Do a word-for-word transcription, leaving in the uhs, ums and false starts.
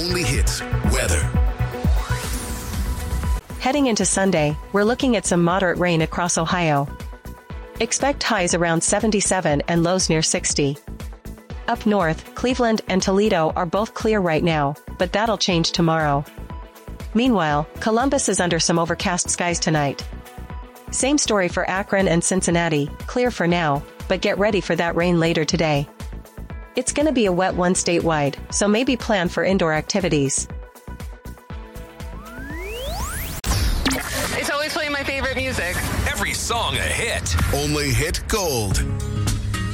only hits weather. Heading into Sunday, we're looking at some moderate rain across Ohio. Expect highs around seventy-seven and lows near sixty. Up north, Cleveland and Toledo are both clear right now, but that'll change tomorrow. Meanwhile, Columbus is under some overcast skies tonight. Same story for Akron and Cincinnati, clear for now, but get ready for that rain later today. It's gonna be a wet one statewide, so maybe plan for indoor activities. It's always playing my favorite music. Every song a hit. Only hit gold.